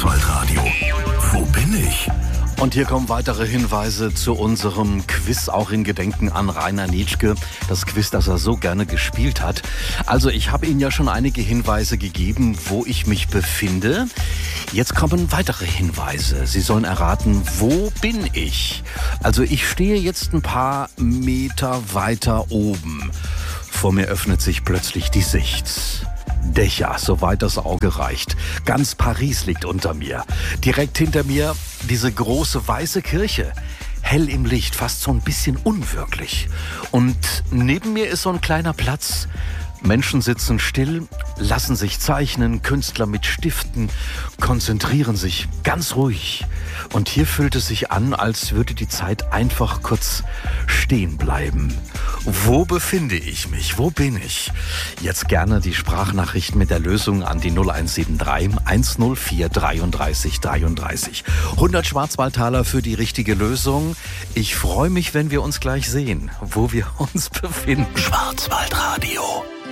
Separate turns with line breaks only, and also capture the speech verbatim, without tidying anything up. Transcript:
Schwarzwaldradio. Wo bin ich?
Und hier kommen weitere Hinweise zu unserem Quiz, auch in Gedenken an Rainer Nitschke. Das Quiz, das er so gerne gespielt hat. Also ich habe Ihnen ja schon einige Hinweise gegeben, wo ich mich befinde. Jetzt kommen weitere Hinweise. Sie sollen erraten, wo bin ich? Also ich stehe jetzt ein paar Meter weiter oben. Vor mir öffnet sich plötzlich die Sicht. Dächer, soweit das Auge reicht. Ganz Paris liegt unter mir. Direkt hinter mir diese große weiße Kirche. Hell im Licht, fast so ein bisschen unwirklich. Und neben mir ist so ein kleiner Platz. Menschen sitzen still, lassen sich zeichnen, Künstler mit Stiften konzentrieren sich ganz ruhig. Und hier fühlt es sich an, als würde die Zeit einfach kurz stehen bleiben. Wo befinde ich mich? Wo bin ich? Jetzt gerne die Sprachnachricht mit der Lösung an die null eins sieben drei, eins null vier, dreiunddreißig dreiunddreißig. hundert Schwarzwaldtaler für die richtige Lösung. Ich freue mich, wenn wir uns gleich sehen, wo wir uns befinden.
Schwarzwaldradio.